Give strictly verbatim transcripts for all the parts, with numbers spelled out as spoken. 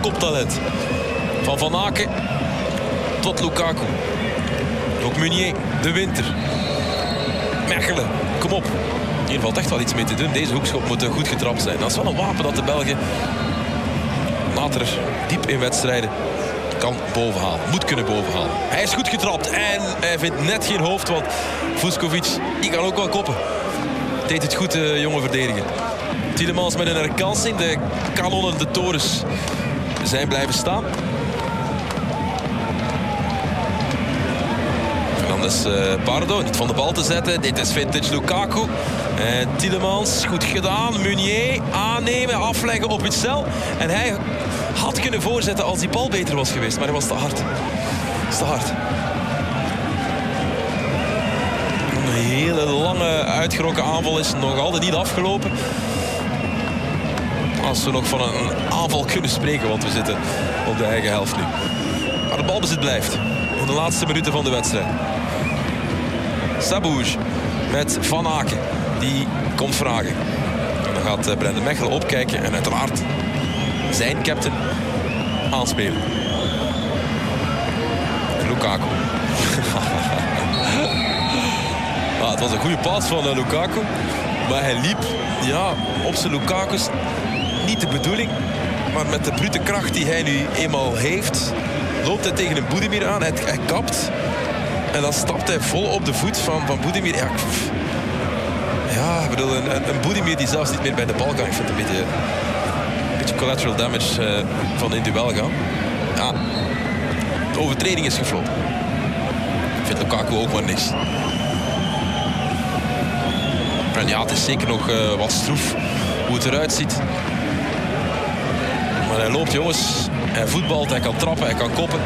koptalent. Van Van Aken tot Lukaku. Ook Meunier, De Winter. Mechelen, kom op. Hier valt echt wel iets mee te doen. Deze hoekschop moet goed getrapt zijn. Dat is wel een wapen dat de Belgen later diep in wedstrijden kan bovenhalen. Moet kunnen bovenhalen. Hij is goed getrapt en hij vindt net geen hoofd, want Vuskovic, die kan ook wel koppen. Deed het goed, de jonge verdediger. Tielemans met een herkansing. De kanonnen, de torens zijn blijven staan. Fernandes uh, Pardo, niet van de bal te zetten. Dit is vintage Lukaku. En Tielemans, goed gedaan. Meunier aannemen, afleggen op Witsel. En hij had kunnen voorzetten als die bal beter was geweest. Maar hij was te hard. Dat is te hard. Een hele lange uitgerokken aanval is nog altijd niet afgelopen. Als we nog van een aanval kunnen spreken, want we zitten op de eigen helft nu. Maar de balbezit blijft in de laatste minuten van de wedstrijd. Sabouge met Van Aken, die komt vragen. En dan gaat Brendan Mechelen opkijken en uiteraard zijn captain aanspelen. Lukaku. Ah, het was een goede paas van uh, Lukaku. Maar hij liep ja, op zijn Lukaku's. Niet de bedoeling. Maar met de brute kracht die hij nu eenmaal heeft, loopt hij tegen een Budimir aan. Hij, hij kapt. En dan stapt hij vol op de voet van, van Budimir. Ja, ja ik bedoel, een, een Budimir die zelfs niet meer bij de bal kan. Ik vind het een beetje, een beetje collateral damage uh, van in duel gaan. Ja, de overtreding is gefloten. Ik vind Lukaku ook maar niks. En ja, het is zeker nog uh, wat stroef hoe het eruit ziet. Maar hij loopt, jongens. Hij voetbalt, hij kan trappen, hij kan koppen.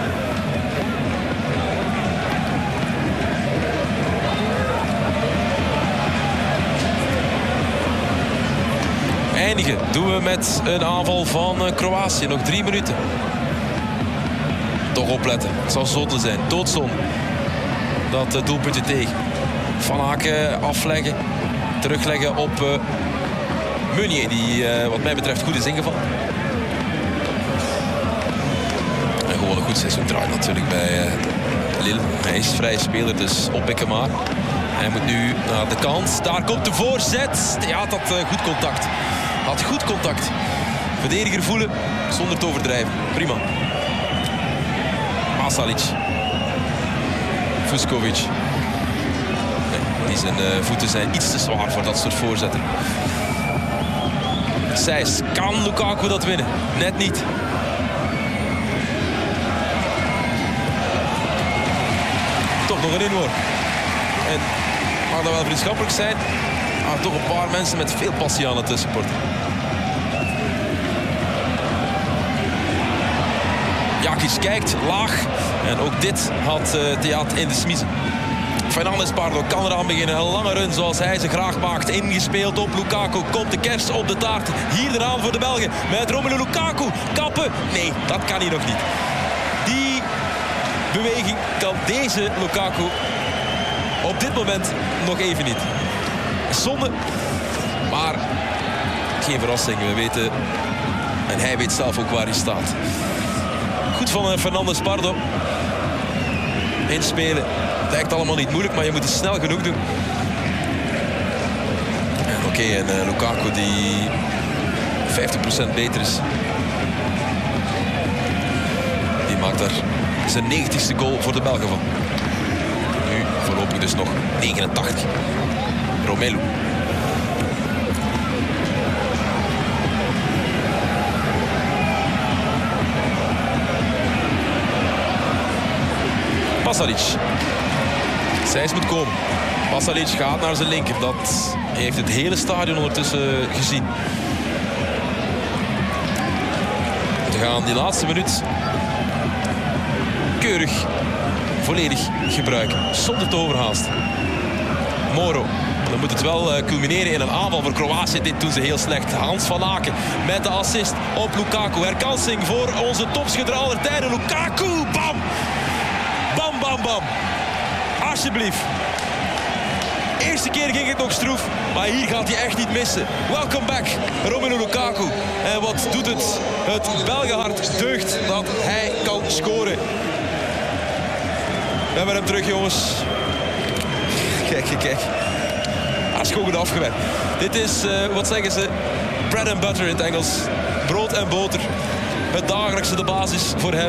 Eindigen doen we met een aanval van uh, Kroatië. Nog drie minuten. Toch opletten. Het zal zonde zijn. Doodzonde. Dat uh, doelpuntje tegen. Van Aken afleggen. Terugleggen op uh, Meunier, die uh, wat mij betreft goed is ingevallen. En gewoon een goed seizoen draait natuurlijk bij uh, Lille. Hij is vrije speler, dus oppikken maar. Hij moet nu naar de kant. Daar komt de voorzet. Ja, had dat uh, goed contact. Had goed contact. Verdediger voelen zonder te overdrijven. Prima. Pasalic. Vuskovic. Die zijn uh, voeten zijn iets te zwaar voor dat soort voorzetten. Sijs, kan Lukaku dat winnen? Net niet. Toch nog een inworp. En mag dat wel vriendschappelijk zijn? Maar toch een paar mensen met veel passie aan het supporten. Jakis kijkt, laag. En ook dit had uh, Theat in de smiezen. Fernandes Pardo kan eraan beginnen. Een lange run zoals hij ze graag maakt. Ingespeeld op Lukaku. Komt de kers op de taart. Hier eraan voor de Belgen. Met Romelu Lukaku. Kappen. Nee, dat kan hij nog niet. Die beweging kan deze Lukaku op dit moment nog even niet. Zonde. Maar geen verrassing. We weten, en hij weet zelf ook waar hij staat. Goed van Fernandes Pardo. Inspelen. Lijkt allemaal niet moeilijk, maar je moet het snel genoeg doen. Oké, okay, en uh, Lukaku die vijftig procent beter is. Die maakt daar zijn negentigste goal voor de Belgen van. Nu voorlopig dus nog negenentachtig. Romelu. Pasalic. Sijs moet komen. Pasalic gaat naar zijn linker. Dat heeft het hele stadion ondertussen gezien. We gaan die laatste minuut keurig, volledig gebruiken. Zonder te overhaasten. Moro. Dan moet het wel culmineren in een aanval voor Kroatië. Dit doen ze heel slecht. Hans van Aken met de assist op Lukaku. Herkansing voor onze topschutter aller tijden. Lukaku. Bam! Bam, bam, bam. Alsjeblieft. eerste keer ging het nog stroef, maar hier gaat hij echt niet missen. Welcome back, Romelu Lukaku. En wat doet het? Het Belgenhart deugt dat hij kan scoren. We hebben hem terug, jongens. Kijk, kijk, kijk. Hij is gewoon goed afgewerkt. Dit is, uh, wat zeggen ze, bread and butter in het Engels. Brood en boter. Het dagelijkse de basis voor hem.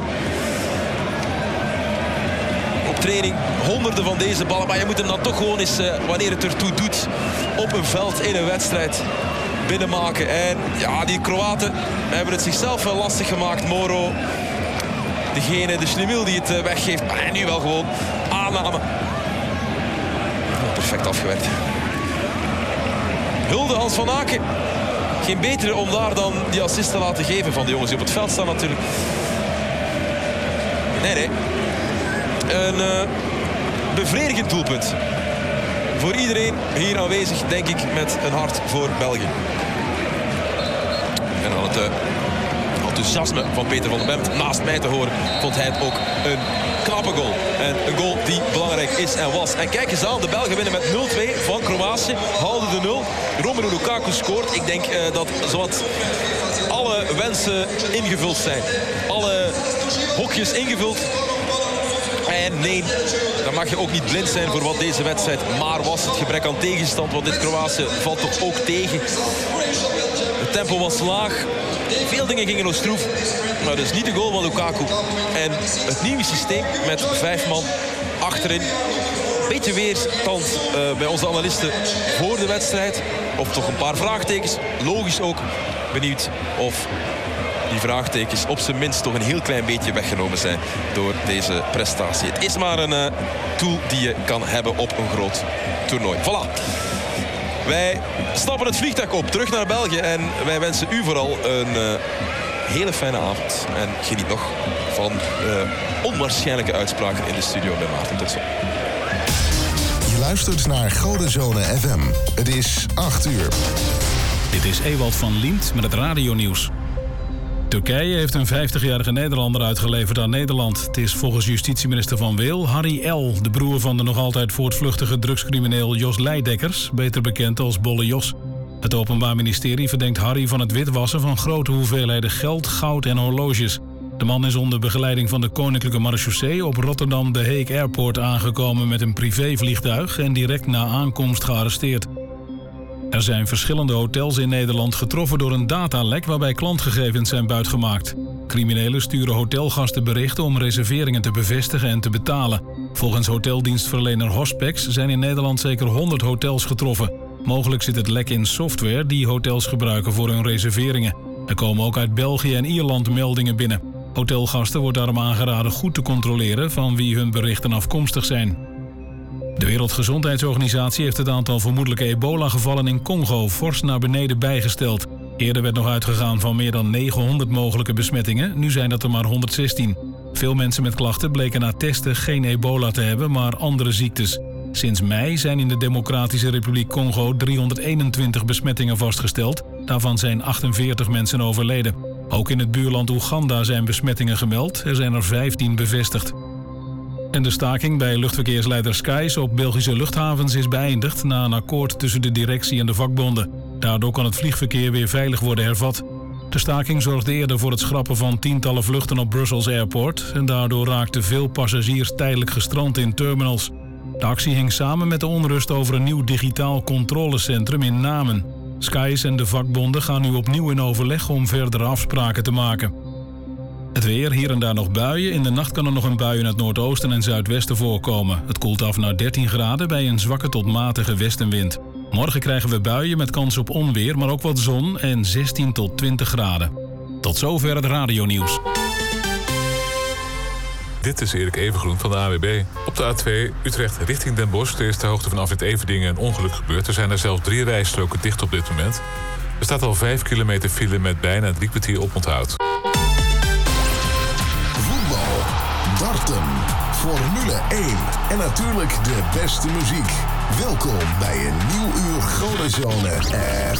Op training honderden van deze ballen. Maar je moet hem dan toch gewoon eens, uh, wanneer het ertoe doet, op een veld in een wedstrijd binnenmaken. En ja, die Kroaten hebben het zichzelf wel lastig gemaakt. Moro, degene, de Schlemiel die het uh, weggeeft. Maar nu wel gewoon aanname. Perfect afgewerkt. Hulde, Hans van Aken. Geen betere om daar dan die assist te laten geven van de jongens die op het veld staan natuurlijk. Nee, nee. Een uh, bevredigend doelpunt. Voor iedereen hier aanwezig, denk ik, met een hart voor België. En dan het uh, enthousiasme van Peter van den Bemt naast mij te horen, vond hij het ook een knappe goal. En een goal die belangrijk is en was. En kijk eens aan, de Belgen winnen met nul twee van Kroatië. Houden de nul. Romelu Lukaku scoort. Ik denk uh, dat zowat alle wensen ingevuld zijn. Alle hokjes ingevuld. En nee, dan mag je ook niet blind zijn voor wat deze wedstrijd maar was. Het gebrek aan tegenstand, want dit Kroatië valt toch ook tegen. Het tempo was laag. Veel dingen gingen nog stroef. Maar dus niet de goal van Lukaku. En het nieuwe systeem met vijf man achterin. Beetje weerstand uh, bij onze analisten voor de wedstrijd. Of toch een paar vraagtekens. Logisch ook. Benieuwd of die vraagtekens op zijn minst toch een heel klein beetje weggenomen zijn door deze prestatie. Het is maar een uh, tool die je kan hebben op een groot toernooi. Voilà. Wij stappen het vliegtuig op, terug naar België. En wij wensen u vooral een uh, hele fijne avond. En geniet nog van uh, onwaarschijnlijke uitspraken in de studio bij Maarten. Tot zo. Je luistert naar Godenzone F M. Het is acht uur. Dit is Ewald van Liemt met het radionieuws. Turkije heeft een vijftigjarige Nederlander uitgeleverd aan Nederland. Het is volgens justitieminister Van Weel Harry L., de broer van de nog altijd voortvluchtige drugscrimineel Jos Leidekkers, beter bekend als Bolle Jos. Het Openbaar Ministerie verdenkt Harry van het witwassen van grote hoeveelheden geld, goud en horloges. De man is onder begeleiding van de Koninklijke Marechaussee op Rotterdam de Hague Airport aangekomen met een privévliegtuig en direct na aankomst gearresteerd. Er zijn verschillende hotels in Nederland getroffen door een datalek waarbij klantgegevens zijn buitgemaakt. Criminelen sturen hotelgasten berichten om reserveringen te bevestigen en te betalen. Volgens hoteldienstverlener Hospex zijn in Nederland zeker honderd hotels getroffen. Mogelijk zit het lek in software die hotels gebruiken voor hun reserveringen. Er komen ook uit België en Ierland meldingen binnen. Hotelgasten wordt daarom aangeraden goed te controleren van wie hun berichten afkomstig zijn. De Wereldgezondheidsorganisatie heeft het aantal vermoedelijke ebola-gevallen in Congo fors naar beneden bijgesteld. Eerder werd nog uitgegaan van meer dan negenhonderd mogelijke besmettingen, nu zijn dat er maar honderdzestien. Veel mensen met klachten bleken na testen geen ebola te hebben, maar andere ziektes. Sinds mei zijn in de Democratische Republiek Congo driehonderdeenentwintig besmettingen vastgesteld. Daarvan zijn achtenveertig mensen overleden. Ook in het buurland Oeganda zijn besmettingen gemeld. Er zijn er vijftien bevestigd. En de staking bij luchtverkeersleider Skies op Belgische luchthavens is beëindigd na een akkoord tussen de directie en de vakbonden. Daardoor kan het vliegverkeer weer veilig worden hervat. De staking zorgde eerder voor het schrappen van tientallen vluchten op Brussels Airport en daardoor raakten veel passagiers tijdelijk gestrand in terminals. De actie hing samen met de onrust over een nieuw digitaal controlecentrum in Namen. Skies en de vakbonden gaan nu opnieuw in overleg om verdere afspraken te maken. Het weer, hier en daar nog buien. In de nacht kan er nog een bui in het noordoosten en zuidwesten voorkomen. Het koelt af naar dertien graden bij een zwakke tot matige westenwind. Morgen krijgen we buien met kans op onweer, maar ook wat zon en zestien tot twintig graden. Tot zover het radionieuws. Dit is Erik Evengroen van de A W B. Op de A twee Utrecht richting Den Bosch. Er is ter hoogte van afrit Everdingen een ongeluk gebeurd. Er zijn er zelfs drie rijstroken dicht op dit moment. Er staat al vijf kilometer file met bijna drie kwartier oponthoud. Voetbal, darten, Formule één en natuurlijk de beste muziek. Welkom bij een nieuw uur Godenzone F